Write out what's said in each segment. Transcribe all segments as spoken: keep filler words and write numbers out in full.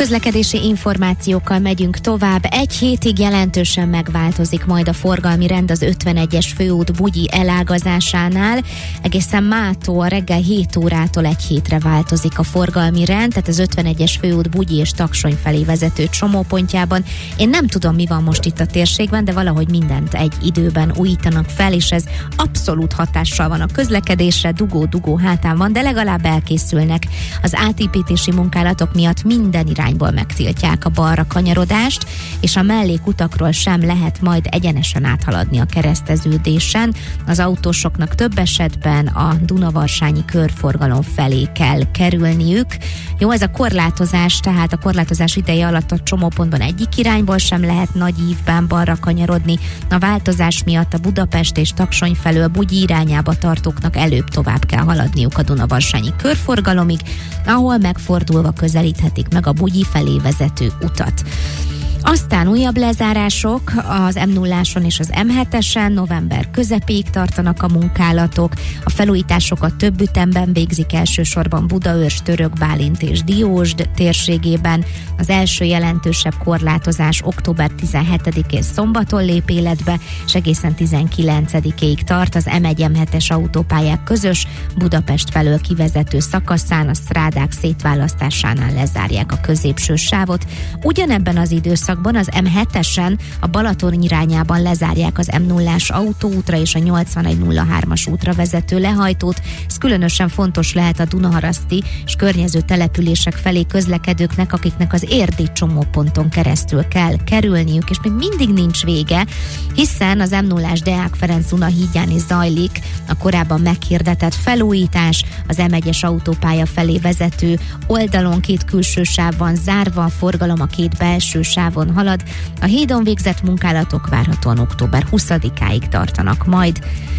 Közlekedési információkkal megyünk tovább. Egy hétig jelentősen megváltozik majd a forgalmi rend az ötvenegyes főút Bugyi elágazásánál. Egészen mától reggel hét órától egy hétre változik a forgalmi rend, tehát az ötvenegyes főút Bugyi és Taksony felé vezető csomópontjában. Én nem tudom, mi van most itt a térségben, de valahogy mindent egy időben újítanak fel, és ez abszolút hatással van a közlekedésre, dugó-dugó hátán van, de legalább elkészülnek. Az átépítési munkálatok miatt minden irányból megtiltják a balra kanyarodást, és a mellékutakról sem lehet majd egyenesen áthaladni a kereszteződésen. Az autósoknak több esetben a Dunavarsanyi körforgalom felé kell kerülniük. Jó, ez a korlátozás, tehát a korlátozás ideje alatt a csomópontban egyik irányból sem lehet nagy ívben balra kanyarodni. A változás miatt a Budapest és Taksony felől Bugyi irányába tartóknak előbb tovább kell haladniuk a Dunavarsanyi körforgalomig, ahol megfordulva közelíthetik meg a Bugyi felé vezető utat. Aztán újabb lezárások az em nulláson és az em hetesen, november közepéig tartanak a munkálatok. A felújításokat több ütemben végzik, elsősorban Budaörs, Török Bálint és Diósd térségében. Az első jelentősebb korlátozás október tizenhetedikén szombaton lép életbe, és egészen tizenkilencedikéig tart az em egy em hetes autópályák közös Budapest felől kivezető szakaszán, a sztrádák szétválasztásánál lezárják a középső sávot. Ugyanebben az időszakban az em hetesen a Balaton irányában lezárják az em nullás autóútra és a nyolcvanegy nulla hármas útra vezető lehajtót. Ez különösen fontos lehet a Dunaharaszti és környező települések felé közlekedőknek, akiknek az érdi csomóponton keresztül kell kerülniük, és még mindig nincs vége, hiszen az em nullás Deák Ferenc Unahídján is zajlik a korábban meghirdetett felújítás. Az em egyes autópálya felé vezető oldalon két külső sáv van zárva, a forgalom a két belső sávon halad. A hídon végzett munkálatok várhatóan október huszadikáig tartanak majd.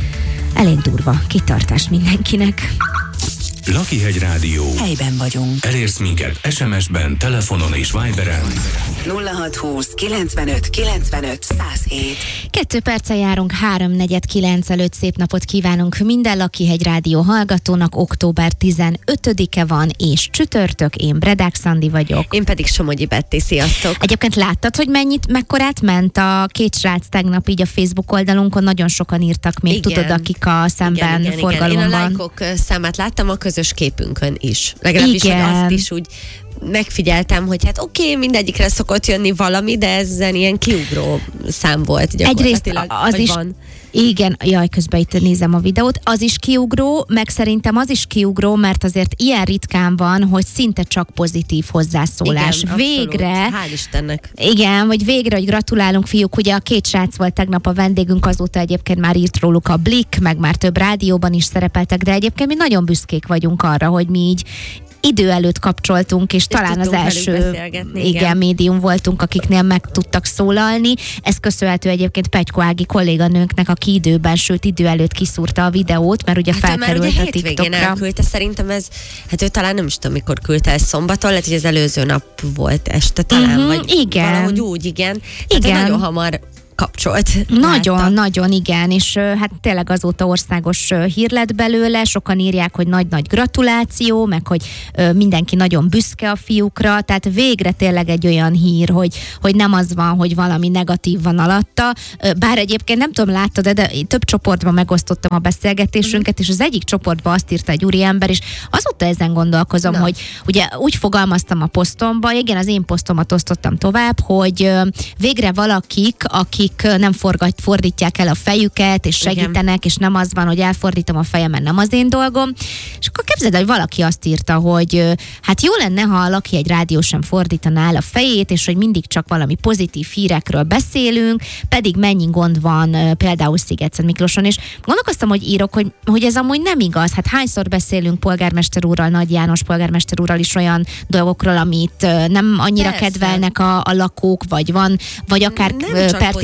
Elég durva kitartás mindenkinek. Lakihegy Rádió. Helyben vagyunk. Elérsz minket es em es-ben, telefonon és Viberen. nulla hat húsz kilencvenöt kilencvenöt száz hét. Kettő perccel járunk, háromnegyed kilenc előtt. Szép napot kívánunk minden Lakihegy Rádió hallgatónak. Október tizenötödike van, és csütörtök. Én Bredák Szandi vagyok. Én pedig Somogyi Betti, sziasztok! Egyébként láttad, hogy mennyit, mekkorát ment a két srác tegnap így a Facebook oldalunkon? Nagyon sokan írtak még, igen, tudod, akik a szemben igen, igen, forgalomban. Igen. Én a lájkok számát láttam a közös képünkön is. Legalábbis, hogy azt is úgy megfigyeltem, hogy hát oké, okay, mindegyikre szokott jönni valami, de ezen ilyen kiugró szám volt gyakorlatilag. Egyrészt az is, van. Igen, jaj, közben itt nézem a videót, az is kiugró, meg szerintem az is kiugró, mert azért ilyen ritkán van, hogy szinte csak pozitív hozzászólás. Igen, végre. Hál' Istennek. Igen, vagy végre, hogy gratulálunk, fiúk, ugye a két srác volt tegnap a vendégünk, azóta egyébként már írt róluk a Blick, meg már több rádióban is szerepeltek, de egyébként mi nagyon büszkék vagyunk arra, hogy mi így idő előtt kapcsoltunk, és, és talán az első igen, igen, médium voltunk, akiknél meg tudtak szólalni. Ez köszönhető egyébként Pettyko Ági kolléganőnknek, aki időben, sőt idő előtt kiszúrta a videót, mert ugye hát felkerült ugye a TikTokra. Elküldte, szerintem ez, hát ő talán nem is tudom, mikor küldte ezt szombaton, lehet, hogy az előző nap volt este talán, uh-huh, vagy igen. valahogy úgy, igen. Hát igen. Nagyon hamar kapcsolt. Nagyon, látta. nagyon, igen, és hát tényleg azóta országos hír lett belőle, sokan írják, hogy nagy-nagy gratuláció, meg hogy mindenki nagyon büszke a fiúkra, tehát végre tényleg egy olyan hír, hogy, hogy nem az van, hogy valami negatív van alatta, bár egyébként nem tudom, láttad, de több csoportban megosztottam a beszélgetésünket, és az egyik csoportban azt írta egy úriember, és azóta ezen gondolkozom, Na. hogy ugye úgy fogalmaztam a posztomba, igen, az én posztomat osztottam tovább, hogy végre valakik, akik akik nem forgat, fordítják el a fejüket, és segítenek, igen, és nem az van, hogy elfordítom a fejemen, nem az én dolgom. És akkor képzeld, hogy valaki azt írta, hogy hát jó lenne, ha a Lakihegy Rádió sem fordítaná el a fejét, és hogy mindig csak valami pozitív hírekről beszélünk, pedig mennyi gond van például Szigetszent Miklóson, és gondolkoztam, hogy írok, hogy, hogy ez amúgy nem igaz. Hát hányszor beszélünk polgármester úrral, Nagy János polgármester úrral is olyan dolgokról, amit nem annyira Persze. kedvelnek a, a lakók, vagy van, vagy akár pertinens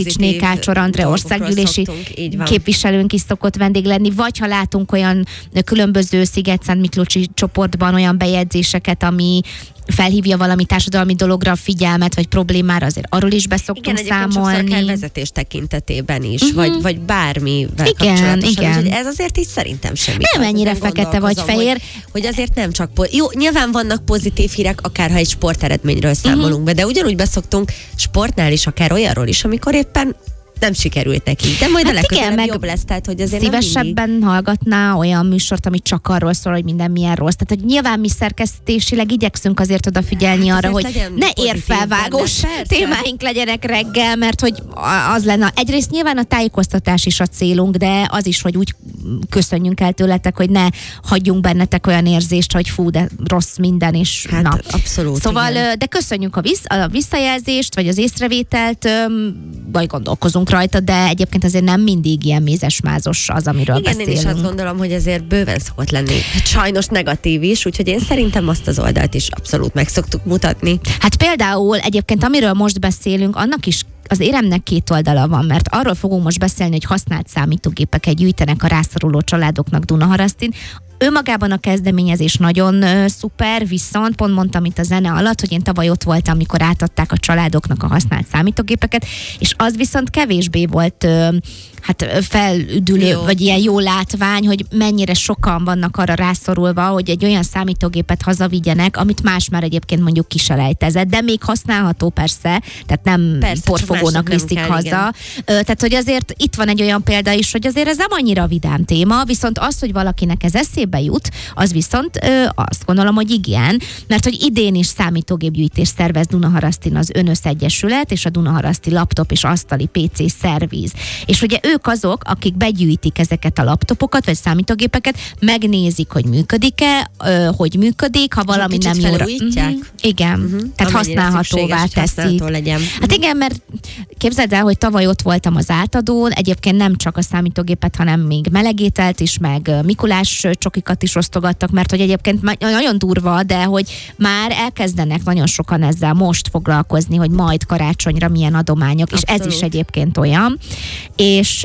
Szécsné Kácsor André országgyűlési képviselőnk is szokott vendég lenni, vagy ha látunk olyan különböző Sziget-Szent Miklócsi csoportban olyan bejegyzéseket, ami felhívja valami társadalmi dologra a figyelmet, vagy problémára, azért arról is beszoktunk számolni. Igen, vezetés tekintetében is, uh-huh. vagy, vagy bármivel igen, kapcsolatosan. Igen. Ez azért így szerintem semmi. Nem ennyire fekete vagy fehér. Hogy, hogy azért nem csak... Po- Jó, nyilván vannak pozitív hírek, akár ha egy sporteredményről számolunk uh-huh. be, de ugyanúgy beszoktunk sportnál is, akár olyanról is, amikor éppen nem sikerült neki. De majd hát a legközelebb igen, jobb lesz, tehát hogy azért szívesebben mindig... hallgatná olyan műsort, ami csak arról szól, hogy minden milyen rossz. Tehát, hogy nyilván mi szerkesztésileg igyekszünk azért odafigyelni hát arra, hogy ne érfelvágós témáink legyenek reggel, mert hogy az lenne. Egyrészt nyilván a tájékoztatás is a célunk, de az is, hogy úgy köszönjünk el tőletek, hogy ne hagyjunk bennetek olyan érzést, hogy fú, de rossz minden, és hát na. Abszolút. Szóval, igen. de köszönjük a, vissz, a visszajelzést, vagy az észrevételt, vagy gondolkozunk rajta, de egyébként azért nem mindig ilyen mézesmázos az, amiről igen, beszélünk. Igen, én is azt gondolom, hogy azért bőven szokott lenni. Hát sajnos negatív is, úgyhogy én szerintem azt az oldalt is abszolút meg szoktuk mutatni. Hát például egyébként, amiről most beszélünk, annak is az éremnek két oldala van, mert arról fogunk most beszélni, hogy használt számítógépeket gyűjtenek a rászoruló családoknak Dunaharasztin. Önmagában a kezdeményezés nagyon uh, szuper, viszont pont mondtam itt a zene alatt, hogy én tavaly ott voltam, amikor átadták a családoknak a használt számítógépeket, és az viszont kevésbé volt uh, hát felüdülő, jó. vagy ilyen jó látvány, hogy mennyire sokan vannak arra rászorulva, hogy egy olyan számítógépet hazavigyenek, amit más már egyébként mondjuk kiselejtezett, de még használható persze, tehát nem persze, porfogónak viszik nem kell, haza. Igen. Tehát, hogy azért itt van egy olyan példa is, hogy azért ez nem annyira vidám téma, viszont az, hogy valakinek ez eszébe jut, az viszont ö, azt gondolom, hogy igen, mert hogy idén is számítógépgyűjtést szervez Dunaharasztin az Önös Egyesület és a Dunaharaszti Laptop és Asztali pé cé Szerviz. És ugye ők azok, akik begyűjtik ezeket a laptopokat, vagy számítógépeket, megnézik, hogy működik-e, ö, hogy működik, ha valami nem jó. Uh-huh. Igen, uh-huh. tehát amennyire használhatóvá teszik. Legyen. Hát igen, mert képzeld el, hogy tavaly ott voltam az átadón, egyébként nem csak a számítógépet, hanem még melegételt is, meg Mikulás csokikat is osztogattak, mert hogy egyébként nagyon durva, de hogy már elkezdenek nagyon sokan ezzel most foglalkozni, hogy majd karácsonyra milyen adományok, abszolút. És ez is egyébként olyan. És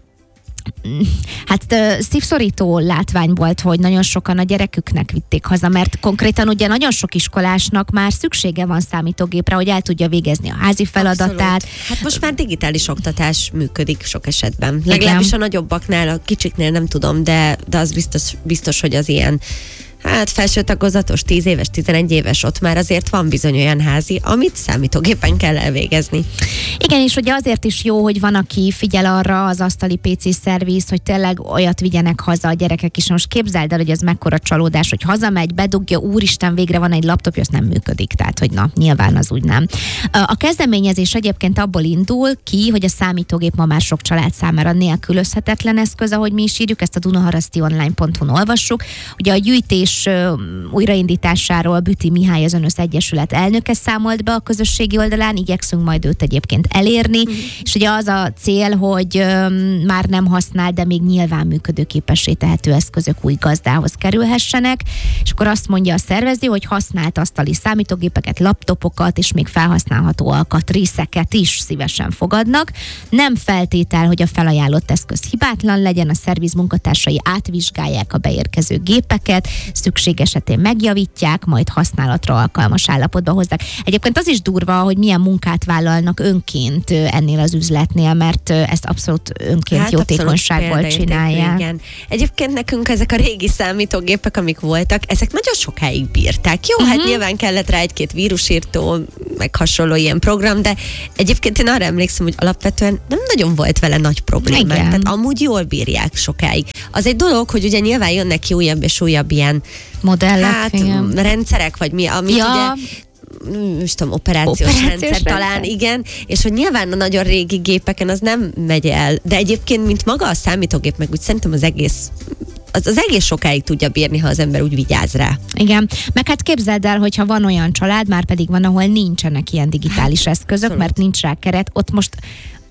hát szívszorító látvány volt, hogy nagyon sokan a gyereküknek vitték haza, mert konkrétan ugye nagyon sok iskolásnak már szüksége van számítógépre, hogy el tudja végezni a házi feladatát. Abszolút. Hát most már digitális oktatás működik sok esetben. Legalábbis a nagyobbaknál, a kicsiknél nem tudom, de, de az biztos, biztos, hogy az ilyen hát felső tagozatos, tíz éves, tizenegy éves, ott már azért van bizony olyan házi, amit számítógépen kell elvégezni. Igen, és ugye azért is jó, hogy van, aki figyel arra az Asztali pé cé Szerviz, hogy tényleg olyat vigyenek haza a gyerekek is. Most képzeld el, hogy ez mekkora csalódás, hogy hazamegy, bedugja, úristen, végre van egy laptopja, az nem működik. Tehát, hogy na, nyilván az úgy nem. A kezdeményezés egyébként abból indul ki, hogy a számítógép ma már sok család számára nélkülözhetetlen eszköz, ahogy mi is írjuk, ezt a dunaharaszti online pont hu-n olvassuk. Ugye a gyűjtés újraindításáról Büti Mihály, az Önös Egyesület elnöke számolt be a közösségi oldalán, igyekszünk majd őt egyébként elérni, mm. és ugye az a cél, hogy um, már nem használ, de még nyilván működőképessé tehető eszközök új gazdához kerülhessenek, és akkor azt mondja a szervező, hogy használt asztali számítógépeket, laptopokat és még felhasználható alkatrészeket is szívesen fogadnak. Nem feltétel, hogy a felajánlott eszköz hibátlan legyen, a szerviz munkatársai átvizsgálják a beérkező gépeket, szükség esetén megjavítják, majd használatra alkalmas állapotba hozzák. Egyébként az is durva, hogy milyen munkát vállalnak önként ennél az üzletnél, mert ezt abszolút önként hát jótékonyságból csinálják. Igen. Egyébként nekünk ezek a régi számítógépek, amik voltak, ezek nagyon sokáig bírták. Jó, uh-huh. hát nyilván kellett rá egy-két vírusírtó, meg hasonló ilyen program, de egyébként én arra emlékszem, hogy alapvetően nem nagyon volt vele nagy probléma. Tehát amúgy jól bírják sokáig. Az egy dolog, hogy ugye nyilván jönnek ki újabb és újabb ilyen modellek, hát, igen. rendszerek, vagy mi, amit ja. ugye most tudom, operációs, operációs rendszer, rendszer talán, igen, és hogy nyilván a nagyon régi gépeken az nem megy el, de egyébként, mint maga a számítógép, meg úgy szerintem az egész Az, az egész sokáig tudja bírni, ha az ember úgy vigyáz rá. Igen, meg hát képzeld el, hogyha van olyan család, már pedig van, ahol nincsenek ilyen digitális hát, eszközök, abszolút. Mert nincs rá keret, ott most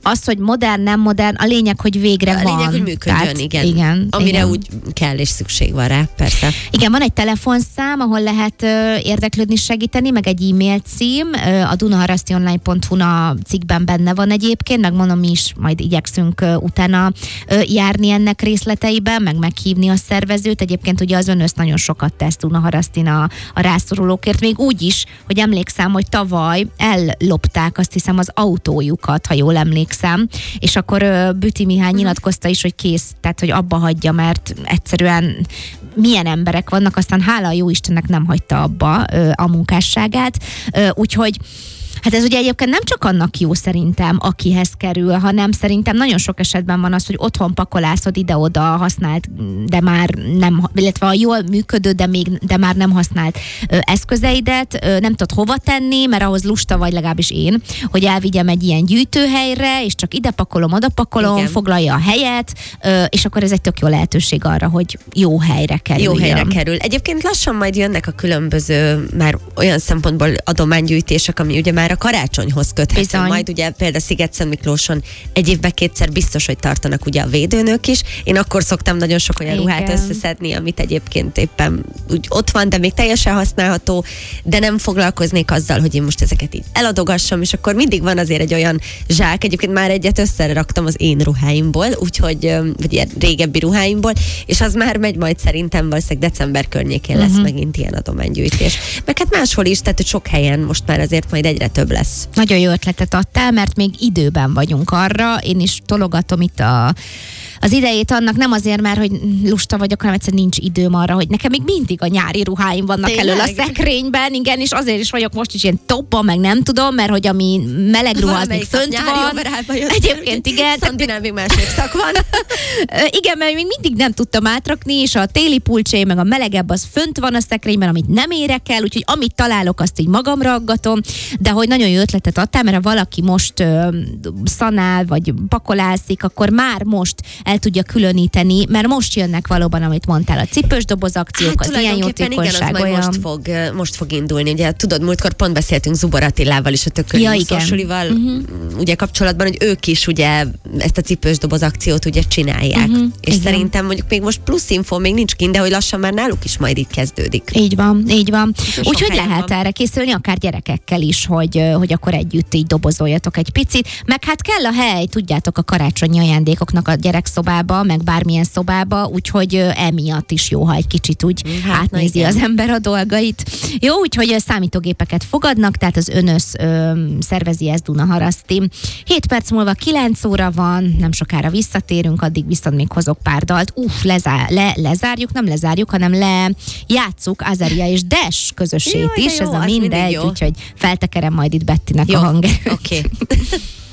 az, hogy modern, nem modern, a lényeg, hogy végre a van. A lényeg, hogy működjön, Tehát, igen. igen. Amire igen. úgy kell és szükség van rá, persze. Igen, van egy telefonszám, ahol lehet ö, érdeklődni, segíteni, meg egy e-mail cím, ö, a dunaharasztionline pont hu a cikkben benne van egyébként, meg mondom, mi is majd igyekszünk ö, utána ö, járni ennek részleteiben, meg meghívni a szervezőt. Egyébként ugye az Önösz nagyon sokat tesz Dunaharasztin a, a rászorulókért, még úgy is, hogy emlékszem, hogy tavaly ellopták, azt hiszem, az autójukat, ha jól emlékszem, és akkor ö, Büti Mihály nyilatkozta is, hogy kész, tehát hogy abba hagyja, mert egyszerűen milyen emberek vannak, aztán hála a jó Istennek nem hagyta abba ö, a munkásságát, ö, úgyhogy hát ez ugye egyébként nem csak annak jó szerintem, akihez kerül, hanem szerintem nagyon sok esetben van az, hogy otthon pakolászod ide-oda használt, de már nem, illetve a jól működő, de még de már nem használt ö, eszközeidet, ö, nem tudod hova tenni, mert ahhoz lusta vagy, legalábbis én, hogy elvigyem egy ilyen gyűjtőhelyre, és csak ide pakolom, oda pakolom, igen. foglalja a helyet, ö, és akkor ez egy tök jó lehetőség arra, hogy jó helyre kerüljön. Jó helyre kerül. Egyébként lassan majd jönnek a különböző már olyan szempontból adománygyűjtések, ami ugye már a karácsonyhoz köthető. Bizony. Majd ugye például Szigetszent Miklóson egy évben kétszer biztos, hogy tartanak ugye a védőnök is. Én akkor szoktam nagyon sok olyan igen. ruhát összeszedni, amit egyébként éppen úgy ott van, de még teljesen használható, de nem foglalkoznék azzal, hogy én most ezeket így eladogassam, és akkor mindig van azért egy olyan zsák, egyébként már egyet összeraktam az én ruháimból, úgyhogy, vagy ilyen régebbi ruháimból, és az már megy majd szerintem valószínűleg december környékén lesz uh-huh. megint ilyen adománygyűjtés. Meg hát máshol is, tehát hogy sok helyen most már azért majd egyre több lesz. Nagyon jó ötletet adtál, mert még időben vagyunk arra. Én is tologatom itt a, az idejét annak, nem azért, mert hogy lusta vagyok, hanem egyszerűen nincs időm arra, hogy nekem még mindig a nyári ruháim vannak tényleg? Elől a szekrényben, igen, és azért is vagyok most is ilyen topba, meg nem tudom, mert hogy ami meleg ruha, az még fönt van. Egyébként igen. Szandinál még más évszak van. Igen, mert még mindig nem tudtam átrakni, és a téli pulcsé, meg a melegebb az fönt van a szekrényben, amit nem érek el, úgyhogy amit találok, azt így magamra aggatom, de hogy nagyon jó ötletet adtál, mert ha valaki most ö, szanál, vagy pakolászik, akkor már most el tudja különíteni, mert most jönnek valóban, amit mondtál, a cipős doboz akciók, hát, az ilyen jótékonyság. Igen, olyan... most fog, most fog indulni. Ugye tudod, múltkor pont beszéltünk Zubor Attilával is a Tököli Szorsulival, uh-huh. ugye kapcsolatban, hogy ők is ugye ezt a cipős doboz akciót ugye csinálják. Uh-huh. És igen. szerintem mondjuk még most plusz info még nincs kint, de hogy lassan már náluk is majd így kezdődik. Így van, így van. Úgyhogy lehet van. Erre készülni, akár gyerekekkel is, hogy, hogy akkor együtt így dobozoljatok egy picit. Meg hát kell a hely, tudjátok, a karácsonyi ajándékoknak a gyerekszobába, meg bármilyen szobába, úgyhogy emiatt is jó, ha egy kicsit úgy hát, átnézi az ember a dolgait. Jó, úgyhogy számítógépeket fogadnak, tehát az Önösz ö, szervezi ezt Dunaharaszti. hét perc múlva kilenc óra van, nem sokára visszatérünk, addig viszont még hozok pár dalt. Uff, lezár, le, lezárjuk, nem lezárjuk, hanem lejátszuk Azaria és Dash közösét jó, is, jó, ez a mindegy, úgyhogy feltekerem majd itt Bettinek jó. a hangerőt. Oké. Okay.